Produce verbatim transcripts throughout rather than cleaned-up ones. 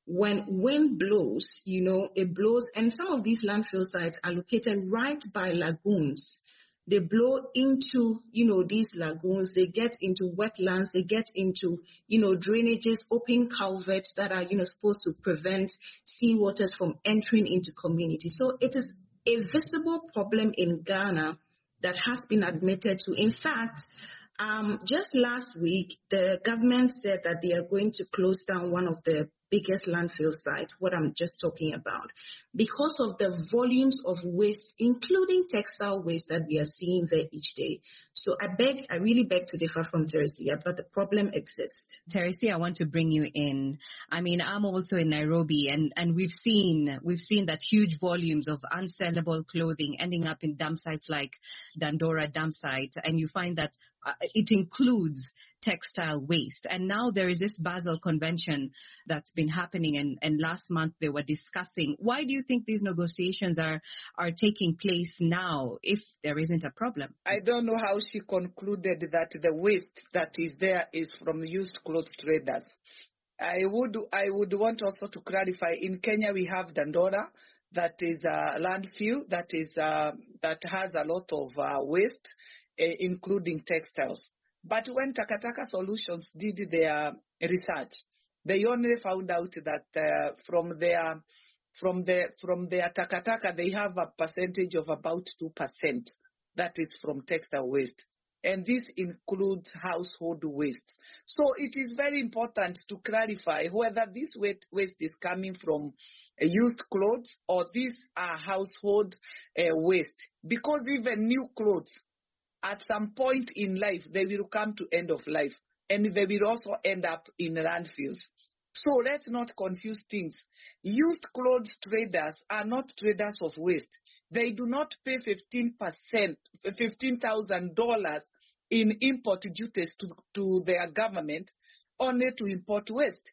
when wind blows, you know, it blows, and some of these landfill sites are located right by lagoons. They blow into, you know, these lagoons, they get into wetlands, they get into, you know, drainages, open culverts that are, you know, supposed to prevent seawaters from entering into communities. So it is a visible problem in Ghana that has been admitted to. In fact, um, just last week, the government said that they are going to close down one of the biggest landfill sites, what I'm just talking about, because of the volumes of waste, including textile waste that we are seeing there each day. So I beg, I really beg to differ from Teresia, but the problem exists. Teresia, I want to bring you in. I mean, I'm also in Nairobi, and, and we've seen we've seen that huge volumes of unsellable clothing ending up in dump sites like Dandora dump site, and you find that uh, it includes textile waste. And now there is this Basel Convention that's been happening, and, and last month they were discussing. Why do you think these negotiations are, are taking place now if there isn't a problem? I don't know how she concluded that the waste that is there is from used clothes traders. I would I would want also to clarify, in Kenya we have Dandora, that is a landfill that is uh, that has a lot of uh, waste, uh, including textiles. But when Takataka Solutions did their research, they only found out that uh, from their from their from their takataka they have a percentage of about two percent that is from textile waste, and this includes household waste. So it is very important to clarify whether this waste is coming from uh, used clothes or these are household uh, waste, because even new clothes, at some point in life, they will come to end of life, and they will also end up in landfills. So let's not confuse things. Used clothes traders are not traders of waste. They do not pay fifteen percent, fifteen thousand dollars in import duties to, to their government only to import waste.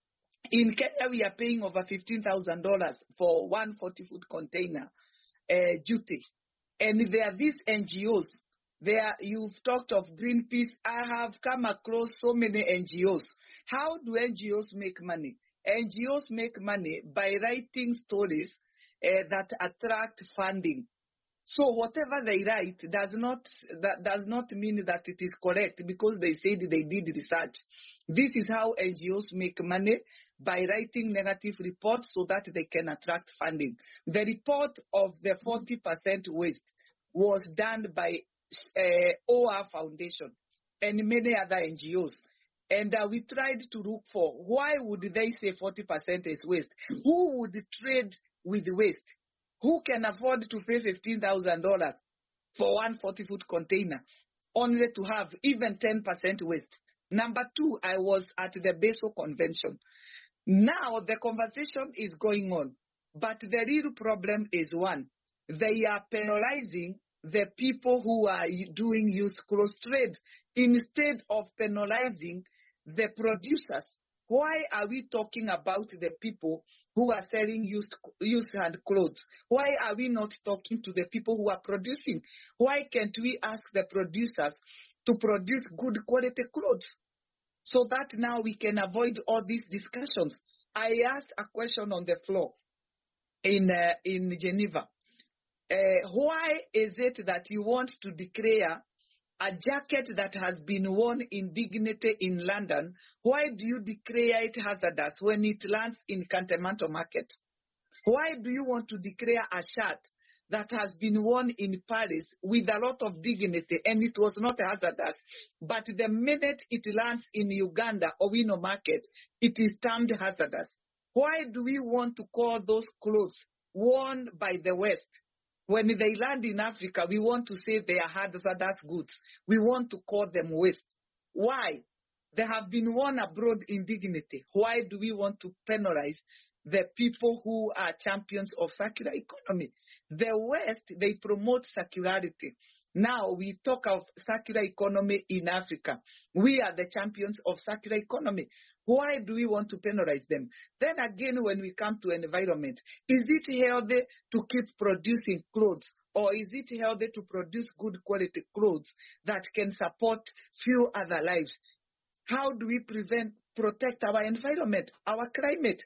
In Kenya, we are paying over fifteen thousand dollars for one forty-foot container uh, duty. And there are these N G Os. There, you've talked of Greenpeace. I have come across so many N G Os. How do N G Os make money? N G Os make money by writing stories uh, that attract funding. So whatever they write does not that does not mean that it is correct because they said they did research. This is how N G Os make money, by writing negative reports so that they can attract funding. The report of the forty percent waste was done by Uh, O R Foundation and many other N G Os. And uh, we tried to look for why would they say forty percent is waste? Who would trade with waste? Who can afford to pay fifteen thousand dollars for one forty-foot container only to have even ten percent waste? Number two, I was at the Basel Convention. Now the conversation is going on, but the real problem is one. They are penalizing the people who are doing used clothes trade instead of penalizing the producers. Why are we talking about the people who are selling used, used hand clothes? Why are we not talking to the people who are producing? Why can't we ask the producers to produce good quality clothes so that now we can avoid all these discussions? I asked a question on the floor in, uh, in Geneva. Uh, why is it that you want to declare a jacket that has been worn in dignity in London? Why do you declare it hazardous when it lands in Cantonment Market? Why do you want to declare a shirt that has been worn in Paris with a lot of dignity and it was not hazardous, but the minute it lands in Uganda or Owino Market, it is termed hazardous? Why do we want to call those clothes worn by the West? When they land in Africa, we want to say they are hazardous goods. We want to call them waste. Why? They have been worn abroad in dignity. Why do we want to penalize the people who are champions of circular economy? The West, they promote circularity. Now we talk of circular economy in Africa. We are the champions of circular economy. Why do we want to penalize them? Then again, when we come to environment, is it healthy to keep producing clothes, or is it healthy to produce good quality clothes that can support few other lives? How do we prevent, protect our environment, our climate?